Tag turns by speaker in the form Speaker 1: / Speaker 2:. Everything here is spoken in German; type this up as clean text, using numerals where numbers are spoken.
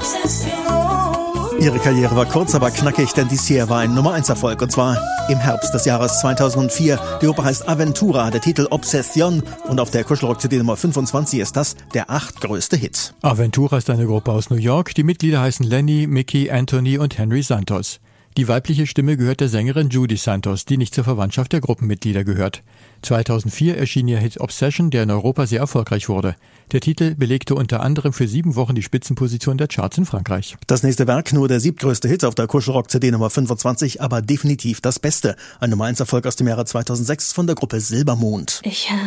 Speaker 1: Ihre Karriere war kurz, aber knackig, denn dies hier war ein Nummer-1-Erfolg, und zwar im Herbst des Jahres 2004. Die Oper heißt Aventura, der Titel Obsession, und auf der Kuschelrock-CD Nummer 25 ist das der 8. Hit.
Speaker 2: Aventura ist eine Gruppe aus New York. Die Mitglieder heißen Lenny, Mickey, Anthony und Henry Santos. Die weibliche Stimme gehört der Sängerin Judy Santos, die nicht zur Verwandtschaft der Gruppenmitglieder gehört. 2004 erschien ihr Hit Obsession, der in Europa sehr erfolgreich wurde. Der Titel belegte unter anderem für 7 Wochen die Spitzenposition der Charts in Frankreich.
Speaker 1: Das nächste Werk, nur der 7. Hit auf der Kuschelrock-CD Nummer 25, aber definitiv das Beste. Ein Nummer-1-Erfolg aus dem Jahre 2006 von der Gruppe Silbermond.